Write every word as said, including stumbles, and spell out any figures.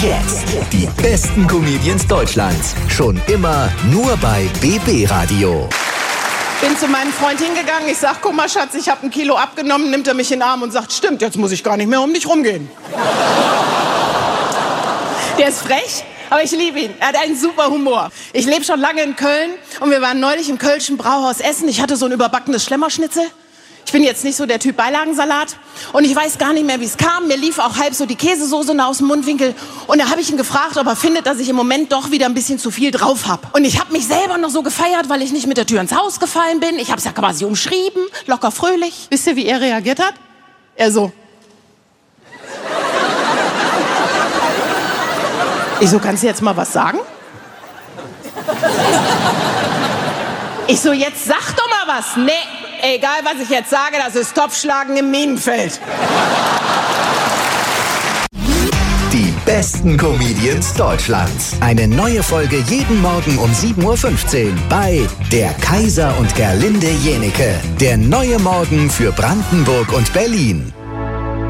Jetzt die besten Comedians Deutschlands. Schon immer nur bei B B Radio. Bin zu meinem Freund hingegangen, ich sag, guck mal Schatz, ich habe ein Kilo abgenommen, nimmt er mich in den Arm und sagt, stimmt, jetzt muss ich gar nicht mehr um dich rumgehen. Der ist frech, aber ich liebe ihn. Er hat einen super Humor. Ich lebe schon lange in Köln und wir waren neulich im Kölschen Brauhaus essen. Ich hatte so ein überbackenes Schlemmerschnitzel. Ich bin jetzt nicht so der Typ Beilagensalat und ich weiß gar nicht mehr, wie es kam. Mir lief auch halb so die Käsesoße aus dem Mundwinkel und da habe ich ihn gefragt, ob er findet, dass ich im Moment doch wieder ein bisschen zu viel drauf habe. Und ich habe mich selber noch so gefeiert, weil ich nicht mit der Tür ins Haus gefallen bin. Ich habe es ja quasi umschrieben, locker fröhlich. Wisst ihr, wie er reagiert hat? Er so. Ich so, kannst du jetzt mal was sagen? Ich so, jetzt sag doch mal was. Nee. Egal, was ich jetzt sage, das ist Topfschlagen im Minenfeld. Die besten Comedians Deutschlands. Eine neue Folge jeden Morgen um sieben Uhr fünfzehn bei Der Kaiser und Gerlinde Jenieke. Der neue Morgen für Brandenburg und Berlin.